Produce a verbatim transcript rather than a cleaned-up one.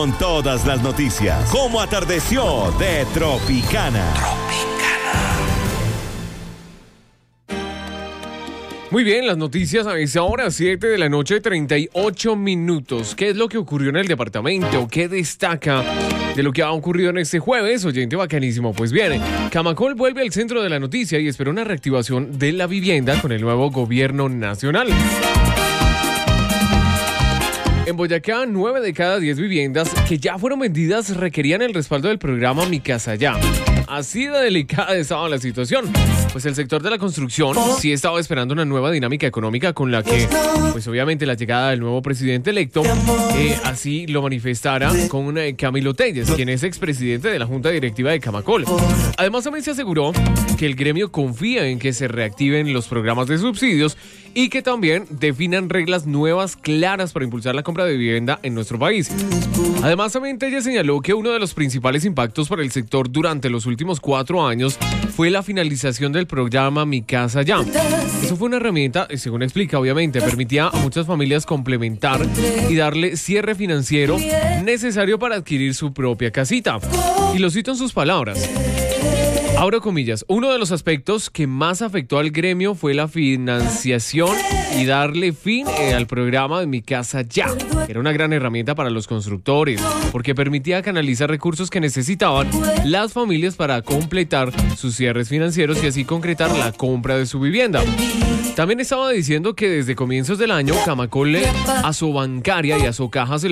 Con todas las noticias, como atardeció de Tropicana. Muy bien, las noticias a esa hora, siete de la noche, treinta y ocho minutos. ¿Qué es lo que ocurrió en el departamento? ¿Qué destaca de lo que ha ocurrido en este jueves? Oyente bacanísimo. Pues bien, Camacol vuelve al centro de la noticia y espera una reactivación de la vivienda con el nuevo gobierno nacional. En Boyacá, nueve de cada diez viviendas que ya fueron vendidas requerían el respaldo del programa Mi Casa Ya. Así de delicada estaba la situación, pues el sector de la construcción sí estaba esperando una nueva dinámica económica con la que, pues obviamente la llegada del nuevo presidente electo, eh, así lo manifestara con eh, Camilo Telles, quien es expresidente de la Junta Directiva de Camacol. Además también se aseguró que el gremio confía en que se reactiven los programas de subsidios y que también definan reglas nuevas claras para impulsar la compra de vivienda en nuestro país. Además también Telles señaló que uno de los principales impactos para el sector durante los últimos cuatro años fue la finalización del programa Mi Casa Ya. Eso fue una herramienta, según explica, obviamente, permitía a muchas familias complementar y darle cierre financiero necesario para adquirir su propia casita. Y lo cito en sus palabras. Abro comillas, uno de los aspectos que más afectó al gremio fue la financiación y darle fin eh, al programa de Mi Casa Ya. Era una gran herramienta para los constructores porque permitía canalizar recursos que necesitaban las familias para completar sus cierres financieros y así concretar la compra de su vivienda. También estaba diciendo que desde comienzos del año Camacol a su bancaria y a su caja se